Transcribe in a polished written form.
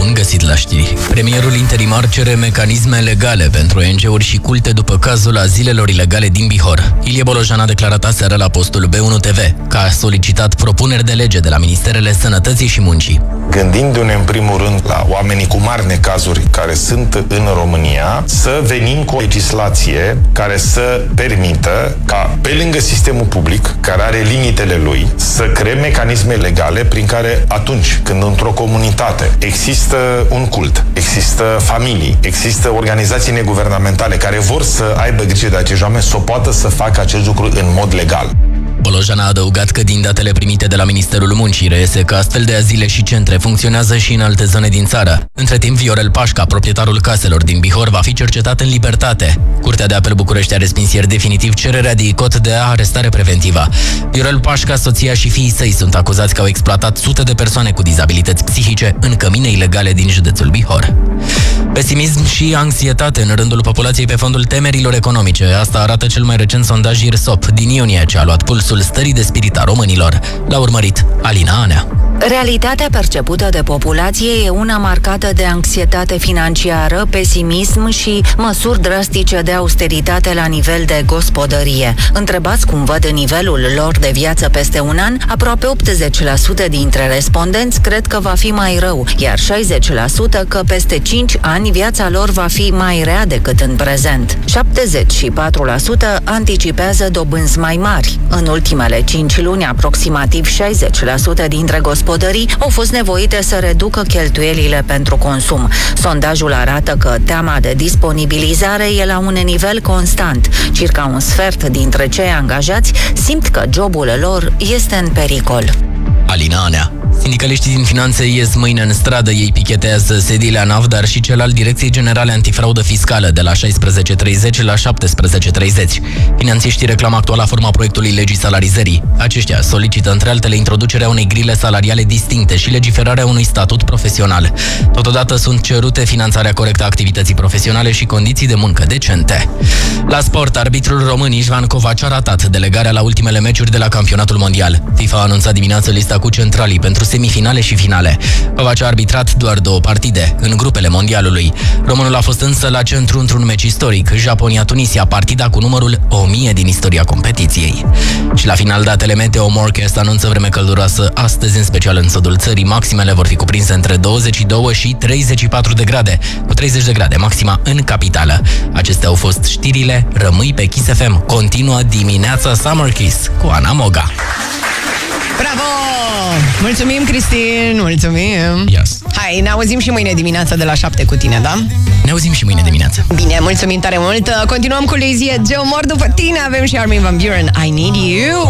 Bun găsit la știri. Premierul interimar cere mecanisme legale pentru ONG-uri și culte după cazul azilelor ilegale din Bihor. Ilie Bolojan a declarat aseară la postul B1 TV că a solicitat propuneri de lege de la Ministerele Sănătății și Muncii. Gândindu-ne în primul rând la oamenii cu mari necazuri care sunt în România, să venim cu o legislație care să permită ca, pe lângă sistemul public, care are limitele lui, să creăm mecanisme legale prin care atunci când într-o comunitate există un cult, există familii, există organizații neguvernamentale care vor să aibă grijă de acești oameni, să o poată să facă acest lucru în mod legal. Bolojan a adăugat că din datele primite de la Ministerul Muncii reiese că astfel de azile și centre funcționează și în alte zone din țară. Între timp, Viorel Pașca, proprietarul caselor din Bihor, va fi cercetat în libertate. Curtea de Apel București a respins ieri definitiv cererea de ICOT de arestare preventivă. Viorel Pașca, soția și fiii săi sunt acuzați că au exploatat sute de persoane cu dizabilități psihice în cămine ilegale din județul Bihor. Pesimism și anxietate în rândul populației pe fondul temerilor economice. Asta arată cel mai recent sondaj IRSOP din iunie, ce a luat pulsul stării de spirit a românilor. L-a urmărit Alina Anea. Realitatea percepută de populație e una marcată de anxietate financiară, pesimism și măsuri drastice de austeritate la nivel de gospodărie. Întrebați cum văd nivelul lor de viață peste un an, aproape 80% dintre respondenți cred că va fi mai rău, iar 60% că peste 5 ani viața lor va fi mai rea decât în prezent. 74% anticipează dobânzi mai mari. În ultimele 5 luni, aproximativ 60% dintre gospodării au fost nevoite să reducă cheltuielile pentru consum. Sondajul arată că teama de disponibilizare e la un nivel constant. Circa un sfert dintre cei angajați simt că jobul lor este în pericol. Alina Anea. Sindicaliștii din finanțe ies mâine în stradă. Ei pichetează sediile ANAF, dar și cel al Direcției Generale Antifraudă Fiscală de la 16:30 la 17:30. Finanțiștii reclamă actuala forma proiectului legii salarizării. Aceștia solicită, între altele, introducerea unei grile salariale distincte și legiferarea unui statut profesional. Totodată sunt cerute finanțarea corectă a activității profesionale și condiții de muncă decente. La sport, arbitrul român Ișvan Covaci a ratat delegarea la ultimele meciuri de la campionatul mondial. FIFA a anunțat dimineață lista cu centralii pentru semifinale și finale. Covaci a arbitrat doar 2 partide în grupele mondialului. Românul a fost însă la centru într-un meci istoric, Japonia-Tunisia, partida cu numărul 1000 din istoria competiției. Și la final, datele Meteo Morecast anunță vreme călduroasă astăzi, în special în sudul țării. Maximele vor fi cuprinse între 22 și 34 de grade, cu 30 de grade maxima în capitală. Acestea au fost știrile. Rămâi pe Kiss FM. Continuă dimineața Summer Kiss cu Ana Moga. Bravo! Mulțumim, Cristin! Mulțumim! Yes. Hai, ne auzim și mâine dimineața de la 7 cu tine, da? Ne auzim și mâine dimineață. Bine, mulțumim tare mult! Continuăm cu Lazy Joe, mor după tine! Avem și Armin van Buuren, I Need You!